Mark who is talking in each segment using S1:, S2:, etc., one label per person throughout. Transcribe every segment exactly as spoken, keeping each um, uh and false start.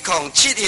S1: 零七一。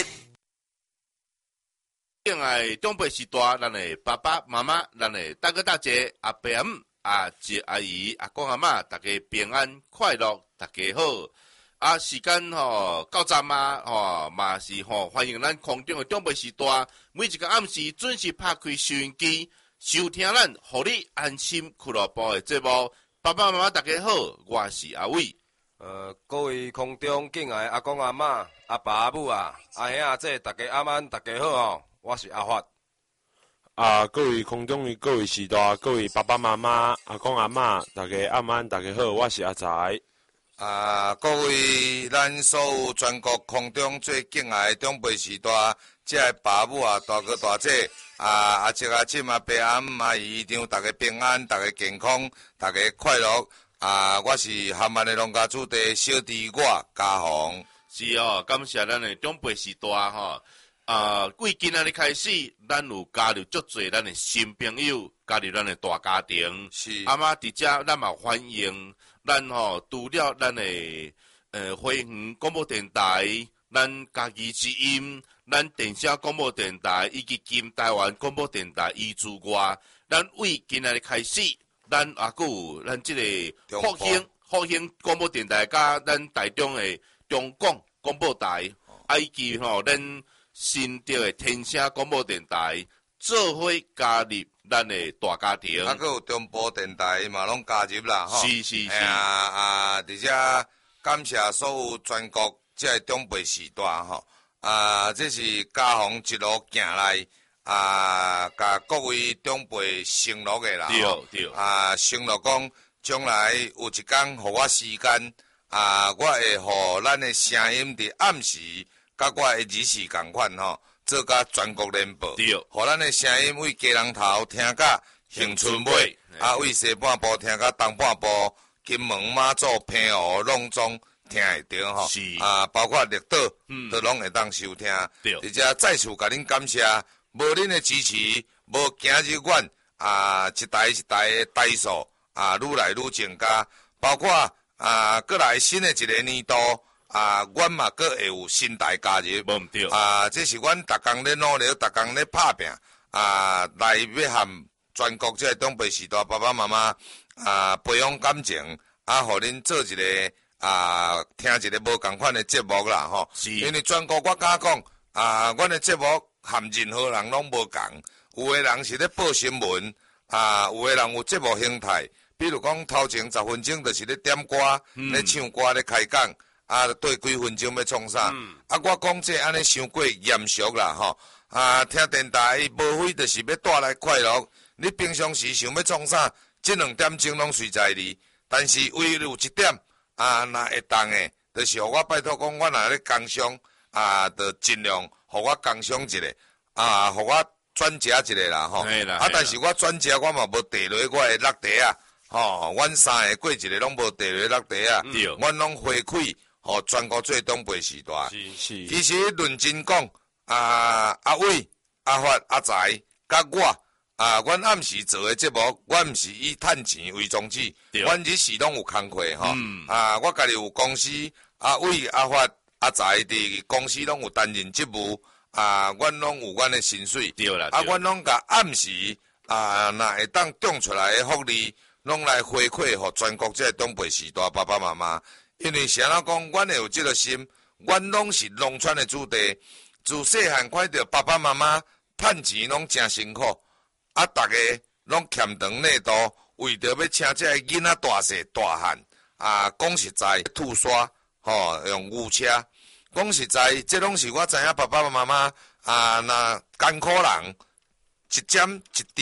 S2: 敬爱长辈时代，咱的爸爸妈妈，咱的大哥大姐、阿伯阿姆、阿姐阿姨、阿公阿嬷，大家平安快乐，大家好。啊，时间吼到站啊，吼嘛是吼欢迎咱空中的长辈时代，每一个暗时准时拍开收音机，收听咱互你安心俱乐部的节目。爸爸妈妈大家好，我是阿伟。
S3: 呃，各位空中敬爱阿公阿嬷、阿爸阿母啊、阿兄阿姐，大家阿晚大家好哦，我是阿发。
S4: 啊，各位空中的各位时代，各位爸爸妈妈、阿公阿嬷，大家阿晚大家好，我是阿财。
S5: 啊，各位咱所有全国空中最敬爱的长辈时代，即个爸母啊、大哥大姐啊、阿叔阿婶啊、伯阿姆阿姨，一定大家平安，大家健康，大家快乐。啊，我是含万的农家主地小弟我家宏。
S2: 是哦，感谢咱的长辈时代吼。啊，贵今仔日开始，咱有加入足侪咱的新朋友，加入咱的大家庭。
S5: 是。
S2: 阿妈伫遮，咱嘛欢迎咱吼，除了咱的呃花园广播电台，咱家己之音，咱电声广播电台以及金台湾广播电台以之外，咱为今仔日开始，咱也佫有咱即个复兴复兴广播电台，甲咱台中的中广广播台，啊以及吼咱新竹的天声广播电台，做伙加入咱的大家庭。
S5: 啊，佫有中部电台嘛，拢加入啦，吼。
S2: 是是是。
S5: 哎呀啊，而且感谢所有全国即个长辈时代吼。啊，这是家宏一路行来啊，甲各位长辈承诺的啦。
S2: 对对。
S5: 啊，承诺讲将来有一天，互我时间啊，我会互咱的声音伫暗时。甲我的日时共款吼，做甲全国联播，互咱的声音为家人头听甲恒春尾，啊为西半部听甲东半部，金门马祖平湖拢总听会着吼，啊包括绿岛，都拢会当收听。而且再次甲恁感谢，无恁的支持，无今日阮啊一代一代的代数啊愈来愈增加，包括啊过来新的一个年度。啊，阮嘛阁会有新台加入，
S2: 无毋对
S5: 啊，这是阮逐工咧努力，逐工咧拍拼，啊，来要含全国这个长辈时代爸爸妈妈啊培养感情，啊，互恁做一个啊听一个无共款的节目啦吼。因为全国我敢讲啊，阮的节目含任何人拢无共，有的人是咧报新闻，啊，有的人有节目形态，比如讲头前十分钟就是咧点歌、咧、嗯、唱歌、咧开讲。啊，对几分钟要创啥？嗯、啊，我讲这安尼伤过严肃啦吼！啊，听电台无非就是要带来快乐。你平常时想要创啥？这两点钟拢随在你。但是唯有一点啊，若会当的，就是互我拜托讲，我若咧工商啊，就尽量互我工商一个啊，互我转接一个啦吼。啊，但是我转接我嘛无地落我的落地啊，吼，阮三个过一个拢无地落落地啊，阮拢回馈。互全国最长辈时代，
S4: 是是。
S5: 其实认真讲，啊阿伟、阿发、阿财，甲我啊，阮暗时做的节目，阮毋是以趁钱为宗旨，阮日时拢有工课吼。嗯、啊，我家己有公司，阿伟、阿发、阿财伫公司拢有担任职务，啊，阮拢有阮的薪水。
S2: 对啦。
S5: 啊，阮拢甲暗时啊，若会当种出来的福利，拢来回馈互全国这长辈时代爸爸妈妈。因为谁人讲，阮会有这个心，阮拢是农村的子弟，自细汉看到爸爸妈妈趁钱拢真辛苦，啊，大家拢欠长内度，为着要请这个囡仔大细大汉，啊，讲实在，吐沙，吼，用牛车，讲实在，这拢是我知影爸爸妈妈啊，那艰苦人，一针一滴。